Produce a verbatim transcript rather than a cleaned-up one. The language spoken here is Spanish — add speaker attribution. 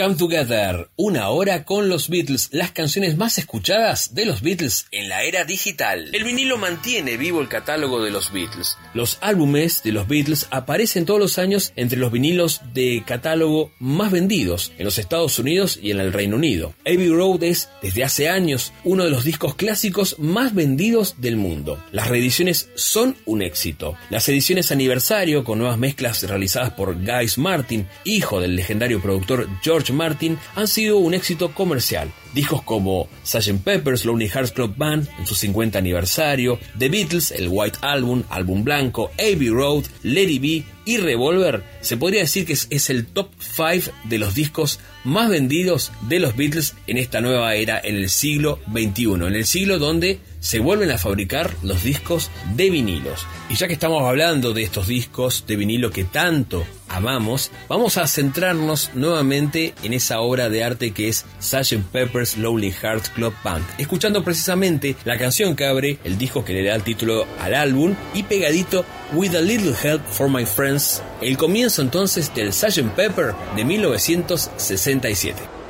Speaker 1: Come Together, una hora con los Beatles, las canciones más escuchadas de los Beatles en la era digital. El vinilo mantiene vivo el catálogo de los Beatles. Los álbumes de los Beatles aparecen todos los años entre los vinilos de catálogo más vendidos en los Estados Unidos y en el Reino Unido. Abbey Road es, desde hace años, uno de los discos clásicos más vendidos del mundo. Las reediciones son un éxito. Las ediciones aniversario, con nuevas mezclas realizadas por Guy Martin, hijo del legendario productor George Martin, han sido un éxito comercial. Discos como sergeant Pepper's Lonely Hearts Club Band en su cincuenta aniversario, The Beatles, el White Album, Álbum Blanco, Abbey Road, Let It Be y Revolver, se podría decir que es, es el top cinco de los discos más vendidos de los Beatles en esta nueva era, en el siglo veintiuno, en el siglo donde se vuelven a fabricar los discos de vinilos. Y ya que estamos hablando de estos discos de vinilo que tanto amamos, vamos a centrarnos nuevamente en esa obra de arte que es sergeant Pepper's Lonely Hearts Club Band, escuchando precisamente la canción que abre el disco que le da el título al álbum y pegadito With a Little Help for My Friends, el comienzo entonces del sergeant Pepper de mil novecientos sesenta y siete.